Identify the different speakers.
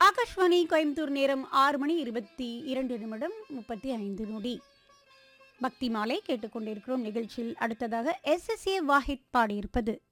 Speaker 1: ஆகாஷ்வாணி கோயம்புத்தூர் நேரம் 6:22 பக்தி மாலை கேட்டுக்கொண்டிருக்கிறோம். நிகழ்ச்சியில் அடுத்ததாக எஸ் வாஹித் பாடியிருப்பது